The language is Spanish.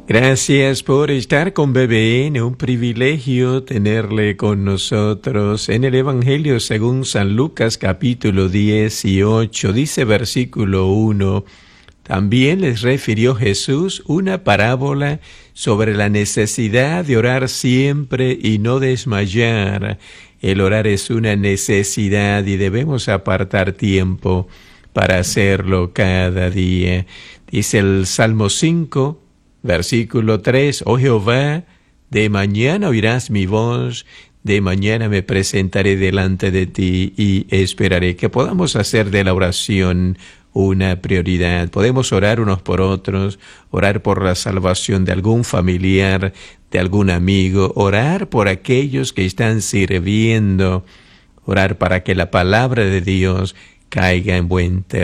Gracias por estar con BBN, un privilegio tenerle con nosotros. En el Evangelio según San Lucas capítulo 18, dice versículo 1, también les refirió Jesús una parábola sobre la necesidad de orar siempre y no desmayar. El orar es una necesidad y debemos apartar tiempo para hacerlo cada día. Dice el Salmo 5, versículo 3, oh Jehová, de mañana oirás mi voz, de mañana me presentaré delante de ti y esperaré. Que podamos hacer de la oración una prioridad. Podemos orar unos por otros, orar por la salvación de algún familiar, de algún amigo, orar por aquellos que están sirviendo, orar para que la palabra de Dios caiga en buen terreno.